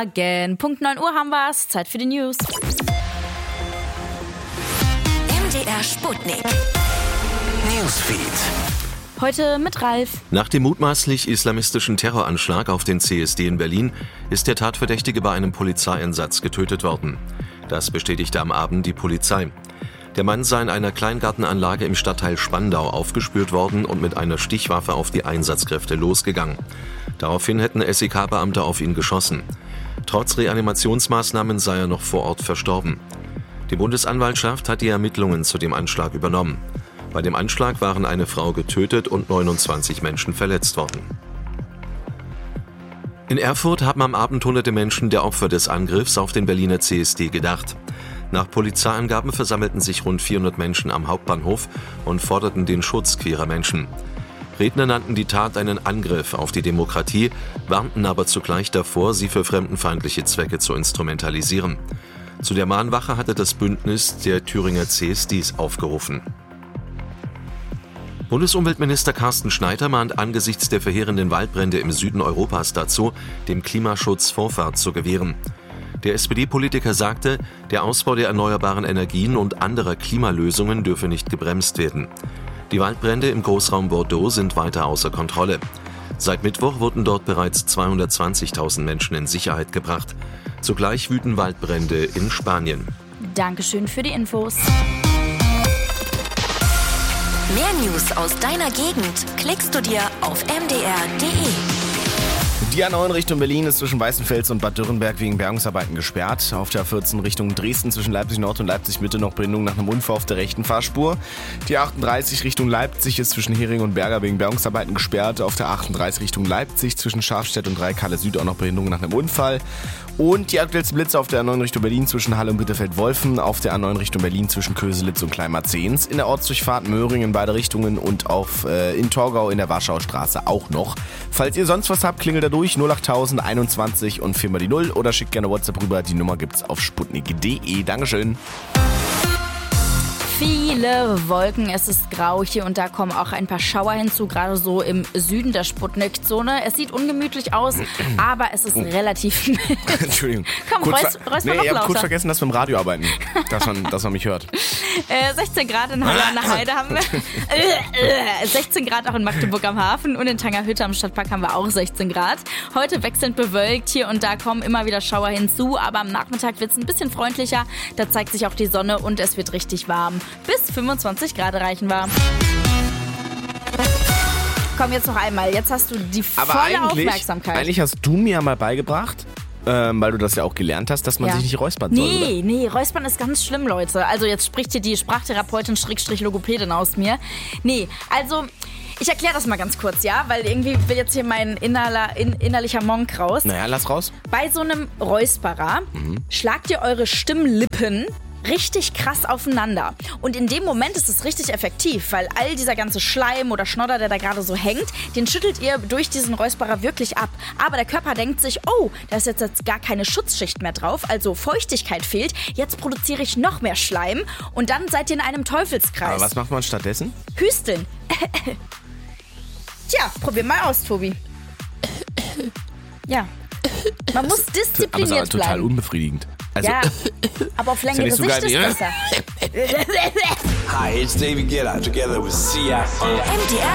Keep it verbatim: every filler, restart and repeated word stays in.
Morgen. Punkt neun Uhr haben wir's. Zeit für die News. M D R Sputnik. Newsfeed. Heute mit Ralf. Nach dem mutmaßlich islamistischen Terroranschlag auf den C S D in Berlin ist der Tatverdächtige bei einem Polizeieinsatz getötet worden. Das bestätigte am Abend die Polizei. Der Mann sei in einer Kleingartenanlage im Stadtteil Spandau aufgespürt worden und mit einer Stichwaffe auf die Einsatzkräfte losgegangen. Daraufhin hätten S E K-Beamte auf ihn geschossen. Trotz Reanimationsmaßnahmen sei er noch vor Ort verstorben. Die Bundesanwaltschaft hat die Ermittlungen zu dem Anschlag übernommen. Bei dem Anschlag waren eine Frau getötet und neunundzwanzig Menschen verletzt worden. In Erfurt haben am Abend hunderte Menschen der Opfer des Angriffs auf den Berliner C S D gedacht. Nach Polizeiangaben versammelten sich rund vierhundert Menschen am Hauptbahnhof und forderten den Schutz queerer Menschen. Redner nannten die Tat einen Angriff auf die Demokratie, warnten aber zugleich davor, sie für fremdenfeindliche Zwecke zu instrumentalisieren. Zu der Mahnwache hatte das Bündnis der Thüringer C S Ds aufgerufen. Bundesumweltminister Carsten Schneider mahnt angesichts der verheerenden Waldbrände im Süden Europas dazu, dem Klimaschutz Vorfahrt zu gewähren. Der S P D-Politiker sagte, der Ausbau der erneuerbaren Energien und anderer Klimalösungen dürfe nicht gebremst werden. Die Waldbrände im Großraum Bordeaux sind weiter außer Kontrolle. Seit Mittwoch wurden dort bereits zweihundertzwanzigtausend Menschen in Sicherheit gebracht. Zugleich wüten Waldbrände in Spanien. Dankeschön für die Infos. Mehr News aus deiner Gegend klickst du dir auf m d r punkt d e. Die A neun Richtung Berlin ist zwischen Weißenfels und Bad Dürrenberg wegen Bergungsarbeiten gesperrt. Auf der A vierzehn Richtung Dresden zwischen Leipzig Nord und Leipzig Mitte noch Behinderung nach einem Unfall auf der rechten Fahrspur. Die A achtunddreißig Richtung Leipzig ist zwischen Hering und Berger wegen Bergungsarbeiten gesperrt. Auf der A achtunddreißig Richtung Leipzig zwischen Schafstedt und Dreikalle Süd auch noch Behinderung nach einem Unfall. Und die aktuellsten Blitze auf der A neun Richtung Berlin zwischen Halle und Bitterfeld-Wolfen, auf der A neun Richtung Berlin zwischen Köselitz und Kleinmarzens, in der Ortsdurchfahrt Möhringen in beide Richtungen und auf äh, in Torgau in der Warschauer Straße auch noch. Falls ihr sonst was habt, klingelt da durch null achttausend einundzwanzig und viermal die null oder schickt gerne WhatsApp rüber. Die Nummer gibt's auf sputnik punkt d e. Dankeschön. Viele Wolken, es ist grau hier und da kommen auch ein paar Schauer hinzu, gerade so im Süden der Sputnik-Zone. Es sieht ungemütlich aus, aber es ist oh. relativ mild. Entschuldigung. Komm, kurz räus, räus nee, mal noch ich habe lauter. kurz vergessen, dass wir im Radio arbeiten, dass man, dass man mich hört. Äh, sechzehn Grad in Halle an der Heide haben wir. Äh, äh, sechzehn Grad auch in Magdeburg am Hafen und in Tangerhütte am Stadtpark haben wir auch sechzehn Grad. Heute wechselnd bewölkt, hier und da kommen immer wieder Schauer hinzu, aber am Nachmittag wird es ein bisschen freundlicher. Da zeigt sich auch die Sonne und es wird richtig warm. Bis fünfundzwanzig Grad erreichen wir. Komm, jetzt noch einmal. Jetzt hast du die Aber volle eigentlich, Aufmerksamkeit. eigentlich hast du mir mal beigebracht, ähm, weil du das ja auch gelernt hast, dass man Ja. sich nicht räuspern soll, Nee, oder? nee, Räuspern ist ganz schlimm, Leute. Also jetzt spricht hier die Sprachtherapeutin Schrägstrich Logopädin aus mir. Nee, also ich erkläre das mal ganz kurz, ja? Weil irgendwie will jetzt hier mein innerler, in, innerlicher Monk raus. Naja, lass raus. Bei so einem Räusperer Mhm. schlagt ihr eure Stimmlippen richtig krass aufeinander. Und in dem Moment ist es richtig effektiv, weil all dieser ganze Schleim oder Schnodder, der da gerade so hängt, den schüttelt ihr durch diesen Räusperer wirklich ab. Aber der Körper denkt sich, oh, da ist jetzt, jetzt gar keine Schutzschicht mehr drauf, also Feuchtigkeit fehlt, jetzt produziere ich noch mehr Schleim und dann seid ihr in einem Teufelskreis. Aber was macht man stattdessen? Hüsteln. Tja, probier mal aus, Tobi. Ja. Man muss Aber es ist diszipliniert aber total bleiben. unbefriedigend. Also, Ja, aber auf längere nicht so Sicht geil, ist ja? besser. Hi, it's David Guetta together with C I. M D R